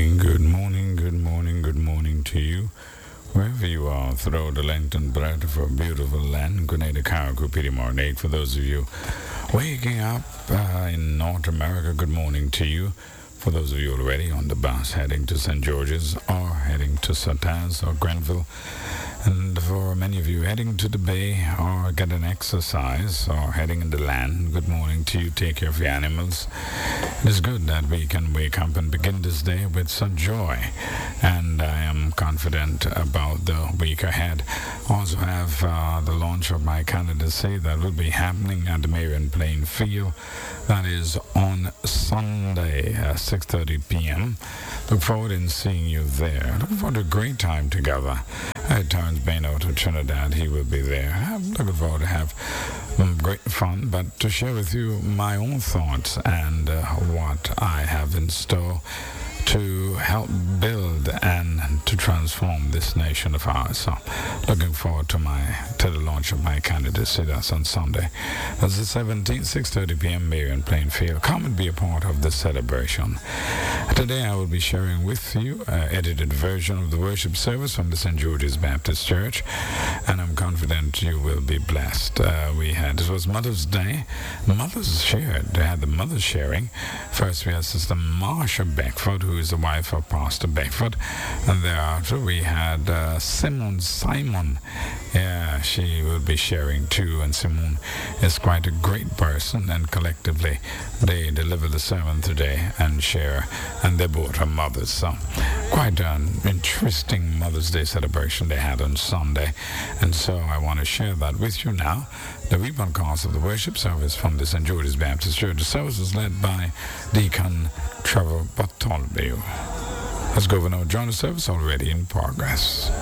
good morning, good morning, good morning to you. Wherever you are, through the length and breadth of our beautiful land, Grenada, Karaku, morning. For those of you waking up in North America, good morning to you. For those of you already on the bus heading to St. George's or heading to Sutaz or Grenville, and for many of you heading to the bay or get an exercise or heading in the land, good morning to you. Take care of your animals. It is good that we can wake up and begin this day with such joy, and I am confident about the week ahead. Also have the launch of my candidacy that will be happening at the Marion Plain Field. That is on Sunday at 6:30 p.m. Look forward in seeing you there. Looking forward to a great time together. Terrence Bain out of Trinidad, he will be there. I'm looking forward to have great fun, but to share with you my own thoughts and what I have in store to help build and to transform this nation of ours. So, looking forward to the launch of my candidacy. That's on Sunday. That's the 17th, 6:30 p.m. Marion Plain Field. Come and be a part of the celebration. Today I will be sharing with you an edited version of the worship service from the St. George's Baptist Church, and I'm confident you will be blessed. This was Mother's Day. Mothers shared. They had the mothers sharing. First we had Sister Marsha Beckford, who is the wife of Pastor Beckford, and thereafter we had Simon. Yeah, she will be sharing too, and Simone is quite a great person, and collectively they deliver the sermon today and share, and they both are mothers, so quite an interesting Mother's Day celebration they had on Sunday, and so I want to share that with you now. The rebroadcast of the worship service from the St. George's Baptist Church. The service was led by Deacon Trevor Bartholomew. Let's go over now. Join the service already in progress.